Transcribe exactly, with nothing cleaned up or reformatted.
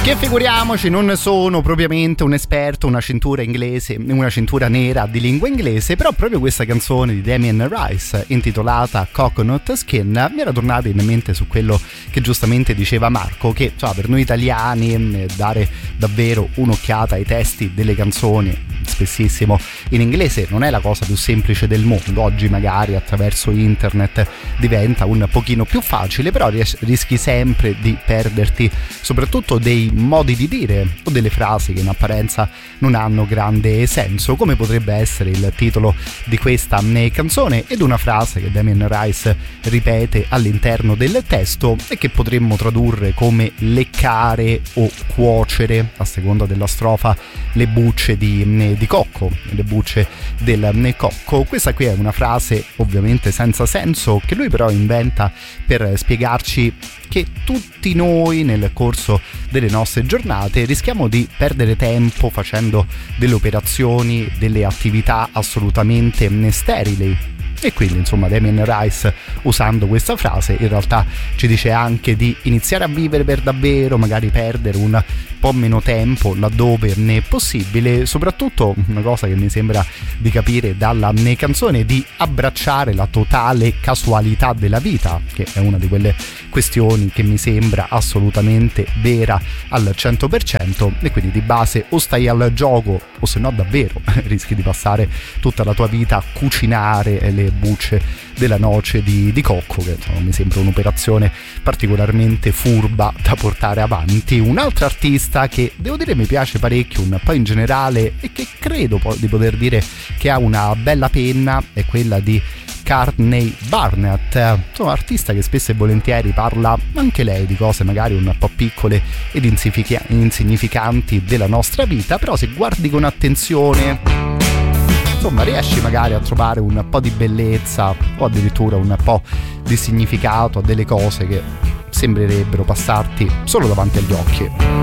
Che figuriamoci, non sono propriamente un esperto, una cintura inglese, una cintura nera di lingua inglese, però proprio questa canzone di Damien Rice intitolata Coconut Skin mi era tornata in mente su quello che giustamente diceva Marco, che insomma, per noi italiani dare davvero un'occhiata ai testi delle canzoni spessissimo in inglese non è la cosa più semplice del mondo. Oggi magari attraverso internet diventa un pochino più facile, però rischi sempre di perderti soprattutto dei modi di dire o delle frasi che in apparenza non hanno grande senso, come potrebbe essere il titolo di questa canzone ed una frase che Damien Rice ripete all'interno del testo e che potremmo tradurre come leccare o cuocere, a seconda della strofa, le bucce di, di cocco, le bucce del cocco. Questa qui è una frase ovviamente senza senso che lui però inventa per spiegarci che tutti noi nel corso delle nostre giornate rischiamo di perdere tempo facendo delle operazioni, delle attività assolutamente sterili. E quindi insomma Damien Rice, usando questa frase, in realtà ci dice anche di iniziare a vivere per davvero, magari perdere un po' meno tempo laddove ne è possibile, soprattutto una cosa che mi sembra di capire dalla canzone, di abbracciare la totale casualità della vita, che è una di quelle questioni che mi sembra assolutamente vera al cento per cento, e quindi di base o stai al gioco o se no davvero rischi di passare tutta la tua vita a cucinare le bucce della noce di, di cocco, che insomma, mi sembra un'operazione particolarmente furba da portare avanti. Un altro artista che devo dire mi piace parecchio un po' in generale e che credo di poter dire che ha una bella penna è quella di Courtney Barnett, insomma artista che spesso e volentieri parla anche lei di cose magari un po' piccole ed insignificanti della nostra vita, però se guardi con attenzione insomma riesci magari a trovare un po' di bellezza o addirittura un po' di significato a delle cose che sembrerebbero passarti solo davanti agli occhi.